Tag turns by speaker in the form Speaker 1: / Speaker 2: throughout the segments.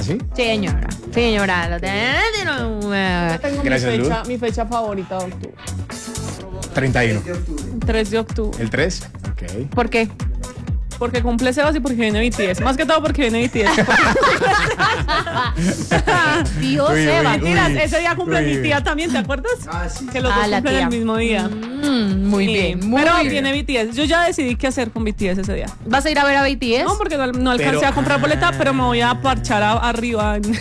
Speaker 1: sí?
Speaker 2: Señora, lo
Speaker 3: Tengo
Speaker 1: Gracias,
Speaker 3: mi fecha favorita de octubre.
Speaker 1: 31.
Speaker 3: 3 de octubre.
Speaker 1: ¿El 3? Ok.
Speaker 2: ¿Por qué?
Speaker 3: Porque cumple Sebas y porque viene BTS. Más que todo porque viene BTS.
Speaker 2: Dios,
Speaker 1: Uy,
Speaker 2: Seba.
Speaker 1: uy,
Speaker 3: Mentiras,
Speaker 1: uy.
Speaker 3: ese día cumple
Speaker 1: Uy.
Speaker 3: mi tía también, ¿te acuerdas?
Speaker 4: Sí.
Speaker 3: Que los dos
Speaker 2: la
Speaker 3: cumplen
Speaker 2: tía.
Speaker 3: el mismo día.
Speaker 2: Muy
Speaker 3: Sí,
Speaker 2: bien, muy
Speaker 3: pero
Speaker 2: bien.
Speaker 3: viene BTS. Yo ya decidí qué hacer con BTS ese día.
Speaker 2: ¿Vas a ir a ver a BTS?
Speaker 3: No, porque no alcancé
Speaker 1: Pero-
Speaker 3: a comprar boleta, pero me voy a parchar arriba en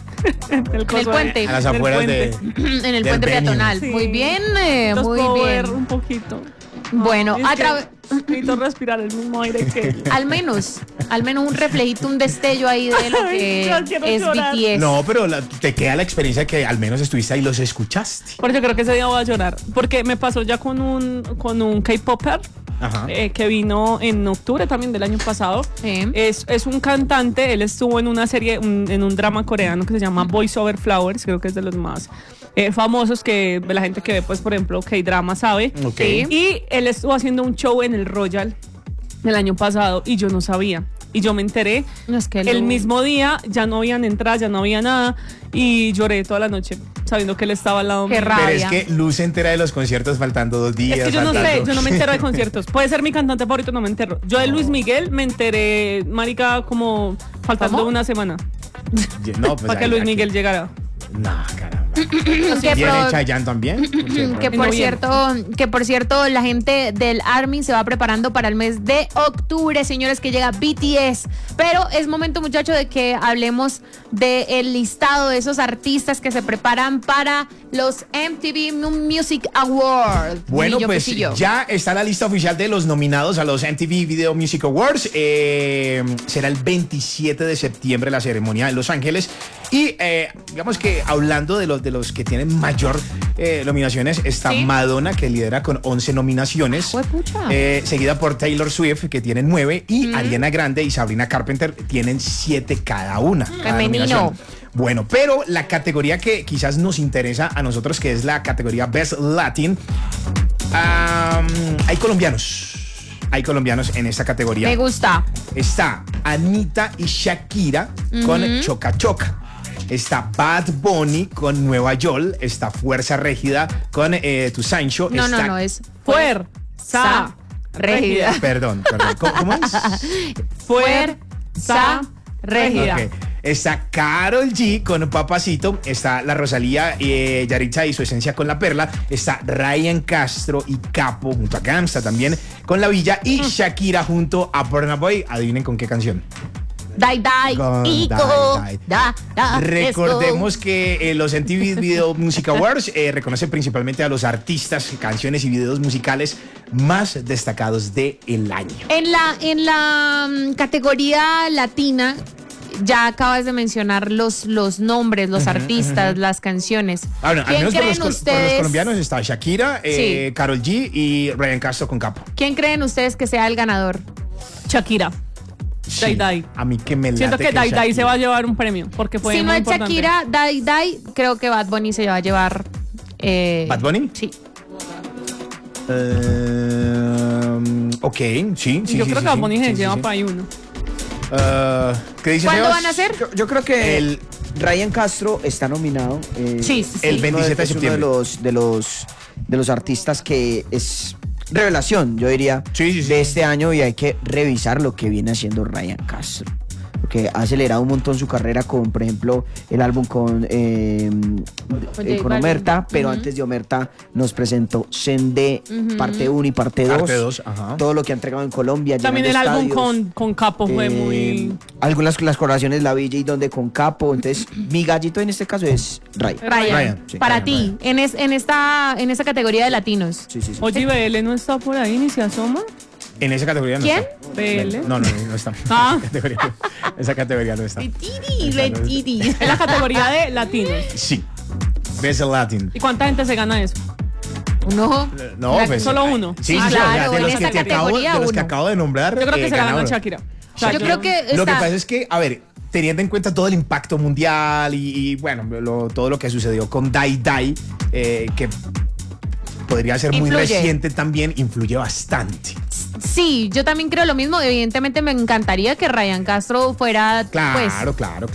Speaker 3: el coso
Speaker 2: puente.
Speaker 1: A las
Speaker 3: del
Speaker 1: afueras
Speaker 3: puente.
Speaker 2: En el
Speaker 1: del
Speaker 2: puente
Speaker 1: venue.
Speaker 2: peatonal.
Speaker 3: Sí.
Speaker 2: Muy bien,
Speaker 3: Entonces
Speaker 2: muy
Speaker 3: puedo ver
Speaker 2: bien.
Speaker 3: un poquito.
Speaker 2: Bueno,
Speaker 3: Ay,
Speaker 2: a
Speaker 3: es que
Speaker 2: través...
Speaker 3: necesito respirar el mismo aire que ellos.
Speaker 2: Al menos un reflejito, un destello ahí de lo
Speaker 3: Ay,
Speaker 2: que
Speaker 3: ya quiero
Speaker 2: es
Speaker 3: llorar.
Speaker 2: BTS.
Speaker 1: No, pero te queda la experiencia de que al menos estuviste ahí y los escuchaste.
Speaker 3: Por eso creo que ese día voy a llorar. Porque me pasó ya con un K-Popper
Speaker 1: Ajá.
Speaker 3: que vino en octubre también del año pasado.
Speaker 2: Sí.
Speaker 3: Es un cantante, él estuvo en una serie, en un drama coreano que se llama Boys Over Flowers, creo que es de los más famosos que la gente que ve, pues, por ejemplo, K-drama sabe.
Speaker 1: Ok.
Speaker 2: Sí.
Speaker 3: Y él estuvo haciendo un show en el Royal el año pasado y yo no sabía. Y yo me enteré
Speaker 2: No, es que
Speaker 3: el mismo día, ya no habían entradas, ya no había nada y lloré toda la noche sabiendo que él estaba al lado
Speaker 2: Qué
Speaker 3: mío.
Speaker 2: rabia.
Speaker 1: Pero es que Luz se entera de los conciertos faltando 2 días.
Speaker 3: Es que yo no sé,
Speaker 1: faltando-
Speaker 3: yo no me entero de conciertos. Puede ser mi cantante favorito, no me entero. Yo de Luis Miguel me enteré, marica, como faltando
Speaker 2: ¿Cómo?
Speaker 3: una semana
Speaker 1: No, pues
Speaker 3: para que
Speaker 1: ahí-
Speaker 3: Luis
Speaker 1: aquí-
Speaker 3: Miguel llegara.
Speaker 1: No, caramba.
Speaker 2: Que
Speaker 1: ¿Viene
Speaker 2: pro-
Speaker 1: Chayanne también?
Speaker 2: que
Speaker 3: En
Speaker 2: por
Speaker 3: noviembre.
Speaker 2: cierto, la gente del ARMY se va preparando para el mes de octubre, señores, que llega BTS. Pero es momento, muchachos, de que hablemos del listado de esos artistas que se preparan para los MTV Music Awards.
Speaker 1: Bueno,
Speaker 2: Niño
Speaker 1: pues
Speaker 2: Pesillo.
Speaker 1: ya está la lista oficial de los nominados a los MTV Video Music Awards. Será el 27 de septiembre la ceremonia en Los Ángeles. Y digamos que hablando de los que tienen mayor nominaciones, está
Speaker 2: Sí.
Speaker 1: Madonna, que lidera con 11 nominaciones.
Speaker 2: Juepucha.
Speaker 1: Seguida por Taylor Swift, que tiene 9. Y Ariana Grande y Sabrina Carpenter tienen 7 cada una. cada
Speaker 2: Femenino.
Speaker 1: nominación. Bueno, pero la categoría que quizás nos interesa a nosotros, que es la categoría Best Latin, hay colombianos. Hay colombianos en esta categoría.
Speaker 2: Me gusta.
Speaker 1: Está Anita y Shakira con Choca Choca. Está Bad Bunny con Nueva York. Está Fuerza Régida con Tu Sancho.
Speaker 2: No,
Speaker 1: está,
Speaker 2: no, es
Speaker 3: Fuerza
Speaker 2: Régida.
Speaker 1: Perdón. ¿Cómo es?
Speaker 2: Fuerza Régida.
Speaker 1: Ok. Está Karol G con Papacito. Está la Rosalía Yaritza y su esencia con La Perla. Está Ryan Castro y Capo junto a Gamsta también con La Villa. Y Shakira junto a Burna Boy. Adivinen con qué canción.
Speaker 2: Dai, dai,
Speaker 1: Con
Speaker 2: Ico,
Speaker 1: Dai,
Speaker 2: da,
Speaker 1: Recordemos que los MTV Video Music Awards reconocen principalmente a los artistas, canciones y videos musicales más destacados del año.
Speaker 2: En la categoría latina, ya acabas de mencionar los nombres, los artistas, las canciones.
Speaker 1: Al
Speaker 2: ¿Quién
Speaker 1: menos por
Speaker 2: creen
Speaker 1: por
Speaker 2: ustedes?
Speaker 1: los colombianos está Shakira,
Speaker 2: Sí.
Speaker 1: Karol G y Ryan Castro con Capo.
Speaker 2: ¿Quién creen ustedes que sea el ganador?
Speaker 3: Shakira.
Speaker 1: Sí,
Speaker 3: Dai.
Speaker 1: a mí que me late
Speaker 3: Siento que Dai
Speaker 1: Shakira.
Speaker 3: se va a llevar un premio porque fue
Speaker 2: Si no
Speaker 3: muy
Speaker 2: es
Speaker 3: importante.
Speaker 2: Shakira, Dai, creo que Bad Bunny se va a llevar.
Speaker 1: ¿Bad Bunny?
Speaker 2: Sí.
Speaker 1: Ok, sí.
Speaker 3: Yo creo que Bad Bunny se
Speaker 1: sí,
Speaker 3: lleva
Speaker 1: sí.
Speaker 3: para ahí uno.
Speaker 1: ¿Qué dice
Speaker 2: ¿Cuándo
Speaker 1: Sebas?
Speaker 2: van a hacer?
Speaker 4: Yo creo que
Speaker 1: El-
Speaker 4: Ryan Castro está nominado.
Speaker 2: Sí, sí,
Speaker 1: el
Speaker 2: sí.
Speaker 1: 27 de
Speaker 4: es uno
Speaker 1: septiembre.
Speaker 4: de los artistas que es revelación, yo diría,
Speaker 1: Sí.
Speaker 4: de este año, y hay que revisar lo que viene haciendo Ryan Castro. Porque ha acelerado un montón su carrera con, por ejemplo, el álbum con
Speaker 2: Balvin.
Speaker 4: Omerta, pero
Speaker 2: Ujú.
Speaker 4: antes de Omerta nos presentó Sende, parte 1 y parte 2.
Speaker 1: Parte 2, ajá.
Speaker 4: Todo lo que ha entregado en Colombia.
Speaker 3: También el
Speaker 4: llenando
Speaker 3: álbum
Speaker 4: estadios.
Speaker 3: con Capo fue muy...
Speaker 4: Algunas las colaboraciones La Villa y donde con Capo. Entonces, mi gallito en este caso es Ryan.
Speaker 2: Ryan,
Speaker 1: sí,
Speaker 2: para
Speaker 1: Ryan,
Speaker 2: ti, en esta categoría de latinos.
Speaker 4: Sí, sí, sí.
Speaker 3: Oye, BL no está por ahí ni se asoma.
Speaker 1: En esa categoría no
Speaker 2: ¿Quién?
Speaker 1: está.
Speaker 3: BL.
Speaker 1: No está.
Speaker 3: Ah.
Speaker 1: Esa categoría no está.
Speaker 2: Retiri.
Speaker 3: Es la categoría de latinos.
Speaker 1: Sí. Best Latin.
Speaker 3: ¿Y cuánta gente se gana eso?
Speaker 2: Uno.
Speaker 1: No, pues,
Speaker 3: solo uno.
Speaker 1: Sí,
Speaker 2: Ah,
Speaker 1: sí,
Speaker 2: claro,
Speaker 1: de
Speaker 2: en
Speaker 1: los
Speaker 2: esa
Speaker 1: que te acabo,
Speaker 2: categoría
Speaker 1: de los que
Speaker 2: uno.
Speaker 1: acabo de nombrar.
Speaker 3: Yo creo que se la
Speaker 1: ganó
Speaker 3: gana
Speaker 1: uno.
Speaker 3: Shakira.
Speaker 2: Yo creo que
Speaker 1: Lo que
Speaker 2: está-
Speaker 1: pasa es que, a ver, teniendo en cuenta todo el impacto mundial y bueno, todo lo que sucedió con Dai, que podría ser muy
Speaker 2: Influye.
Speaker 1: reciente también, influye bastante.
Speaker 2: Sí, yo también creo lo mismo. Evidentemente me encantaría que Ryan Castro fuera,
Speaker 1: Claro,
Speaker 2: pues,
Speaker 1: claro.